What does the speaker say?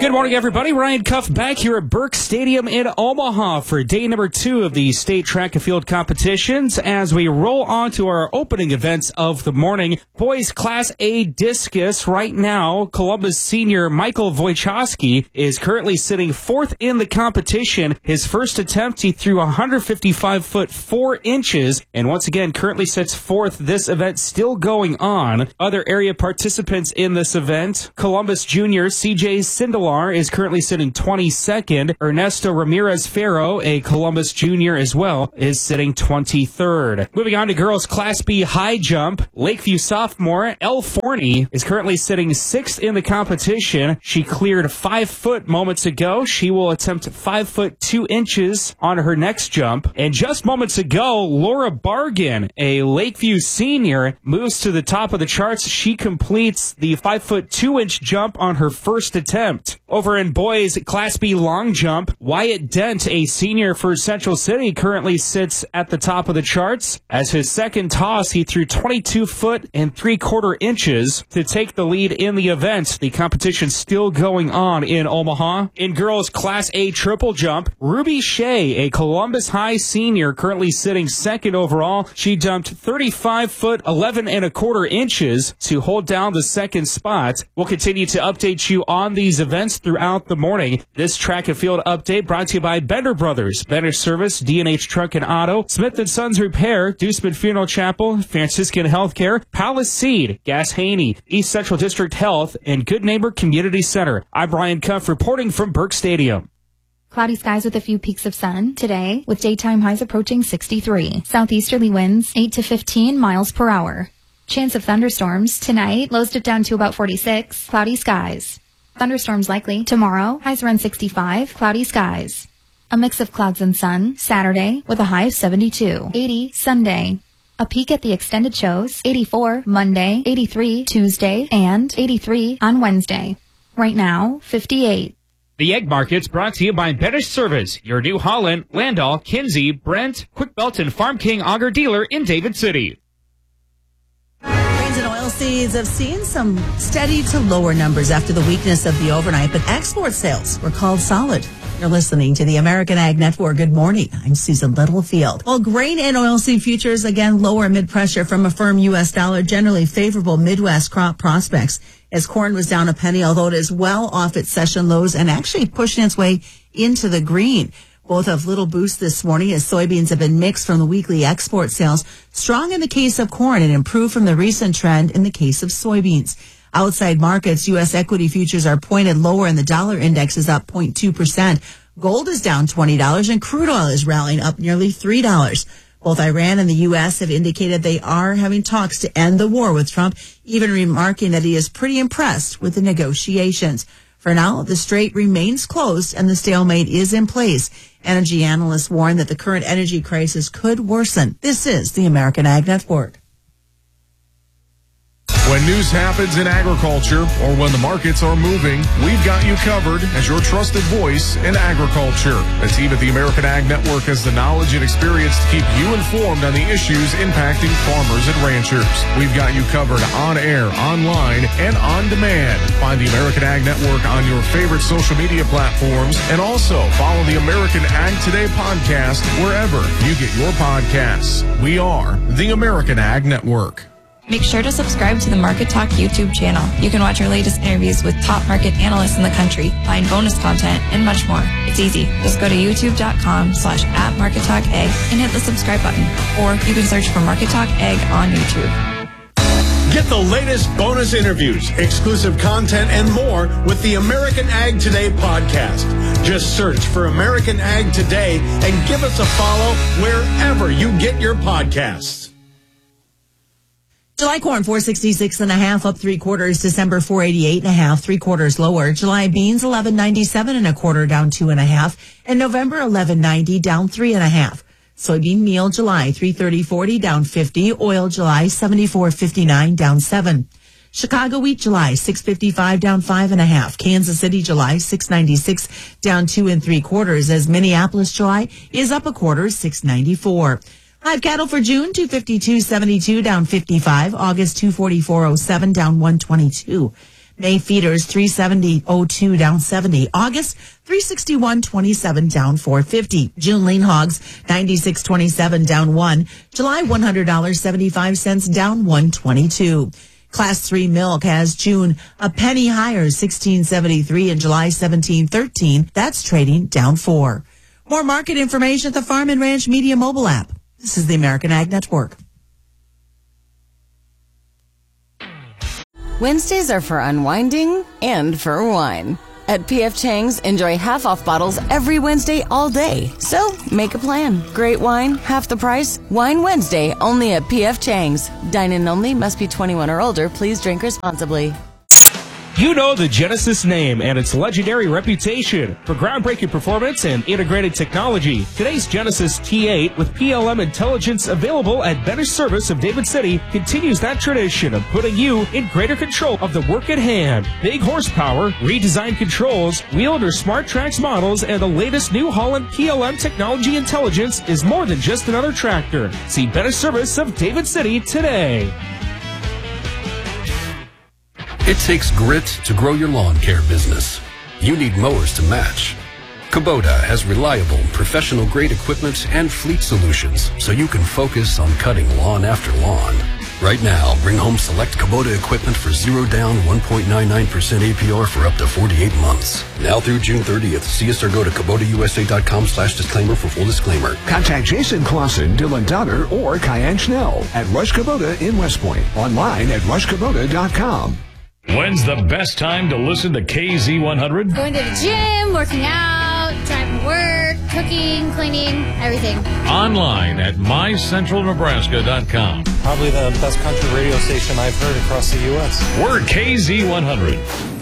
Good morning, everybody. Ryan Cuff back here at Burke Stadium in Omaha for day number 2 of the state track and field competitions as we roll on to our opening events of the morning. Boys Class A discus right now. Columbus senior Michael Wojciechowski is currently sitting 4th in the competition. His first attempt, he threw 155 foot 4 inches and once again currently sits 4th. This event still going on. Other area participants in this event, Columbus junior CJ Sindelar is currently sitting 22nd. Ernesto Ramirez Ferro, a Columbus junior as well, is sitting 23rd. Moving on to girls Class B high jump, Lakeview sophomore Elle Forney is currently sitting 6th in the competition. She cleared 5 foot moments ago. She will attempt 5 foot 2 inches on her next jump. And just moments ago, Laura Bargan, a Lakeview senior, moves to the top of the charts. She completes the 5 foot 2 inch jump on her first attempt. Over in boys Class B long jump, Wyatt Dent, a senior for Central City, currently sits at the top of the charts. As his second toss, he threw 22 foot and 3/4 inches to take the lead in the event. The competition still going on in Omaha. In girls Class A triple jump, Ruby Shea, a Columbus High senior, currently sitting 2nd overall. She jumped 35 foot 11 1/4 inches to hold down the 2nd spot. We'll continue to update you on these events throughout the morning. This track and field update brought to you by Bender Brothers, Bender Service, D&H Truck and Auto, Smith & Sons Repair, Deuceman Funeral Chapel, Franciscan Healthcare, Palace Seed, Gas Haney, East Central District Health, and Good Neighbor Community Center. I'm Brian Cuff reporting from Burke Stadium. Cloudy skies with a few peaks of sun today, with daytime highs approaching 63. Southeasterly winds 8 to 15 miles per hour. Chance of thunderstorms tonight, lows dip down to about 46. Cloudy skies. Thunderstorms likely tomorrow, highs around 65, cloudy skies. A mix of clouds and sun Saturday with a high of 72. 80 Sunday. A peak at the extended shows 84 Monday, 83 Tuesday, and 83 on Wednesday. Right now, 58. The Egg Market's brought to you by Benish Service, your New Holland, Landau, Kinsey, Brent, Quick Belt, and Farm King Auger dealer in David City. Grains and oilseeds have seen some steady to lower numbers after the weakness of the overnight, but export sales were called solid. You're listening to the American Ag Network. Good morning. I'm Susan Littlefield. Well, grain and oilseed futures again lower amid pressure from a firm U.S. dollar, generally favorable Midwest crop prospects as corn was down a penny, although it is well off its session lows and actually pushing its way into the green. Both have little boost this morning as soybeans have been mixed from the weekly export sales. Strong in the case of corn and improved from the recent trend in the case of soybeans. Outside markets, U.S. equity futures are pointed lower and the dollar index is up 0.2%. Gold is down $20 and crude oil is rallying up nearly $3. Both Iran and the U.S. have indicated they are having talks to end the war with Trump, even remarking that he is pretty impressed with the negotiations. For now, the strait remains closed and the stalemate is in place. Energy analysts warn that the current energy crisis could worsen. This is the American Ag Network. When news happens in agriculture or when the markets are moving, we've got you covered as your trusted voice in agriculture. The team at the American Ag Network has the knowledge and experience to keep you informed on the issues impacting farmers and ranchers. We've got you covered on air, online, and on demand. Find the American Ag Network on your favorite social media platforms and also follow the American Ag Today podcast wherever you get your podcasts. We are the American Ag Network. Make sure to subscribe to the Market Talk YouTube channel. You can watch our latest interviews with top market analysts in the country, find bonus content, and much more. It's easy. Just go to youtube.com/@MarketTalkAg and hit the subscribe button. Or you can search for Market Talk Ag on YouTube. Get the latest bonus interviews, exclusive content, and more with the American Ag Today podcast. Just search for American Ag Today and give us a follow wherever you get your podcasts. July corn, 466.5, up 3/4. December, 488.5, 3/4 lower. July beans, 1197.25, down 2.5. And November, 1190, down 3.5. Soybean meal, July, 330.40, down 50. Oil, July, 74.59, down 7. Chicago wheat, July, 6.55, down 5.5. Kansas City, July, 6.96, down 2 3/4. As Minneapolis, July, is up 1/4, 6.94. Live cattle for June, 252.72, down 55. August, 244.07, down 122. May feeders 370.02 down 70. August 361.27 down 450. June lean hogs 96.27 down 1. July $100.75 down 122. Class 3 milk has June a penny higher, 16.73, and July 17.13. That's trading down 4. More market information at the Farm and Ranch Media mobile app. This is the American Ag Network. Wednesdays are for unwinding and for wine. At P.F. Chang's, enjoy half-off bottles every Wednesday all day. So, make a plan. Great wine, half the price. Wine Wednesday, only at P.F. Chang's. Dine-in only, must be 21 or older. Please drink responsibly. You know the Genesis name and its legendary reputation for groundbreaking performance and integrated technology. Today's Genesis T8 with PLM intelligence available at better service of David City continues that tradition of putting you in greater control of the work at hand. Big horsepower, redesigned controls, wheeled or smart tracks models, and the latest New Holland PLM technology intelligence is more than just another tractor. See better service of David City today. It takes grit to grow your lawn care business. You need mowers to match. Kubota has reliable, professional-grade equipment and fleet solutions so you can focus on cutting lawn after lawn. Right now, bring home select Kubota equipment for 0 down, 1.99% APR for up to 48 months. Now through June 30th. See us or go to KubotaUSA.com/disclaimer for full disclaimer. Contact Jason Clausen, Dylan Downer, or Kyan Schnell at Rush Kubota in West Point. Online at RushKubota.com. When's the best time to listen to KZ100? Going to the gym, working out, driving to work, cooking, cleaning, everything. Online at mycentralnebraska.com. Probably the best country radio station I've heard across the U.S. We're KZ100.